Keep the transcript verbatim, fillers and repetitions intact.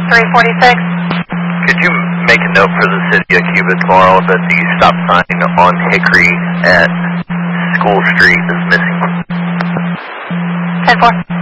three forty-six. Could you make a note for the city of Cuba tomorrow that the stop sign on Hickory at School Street is missing? ten four.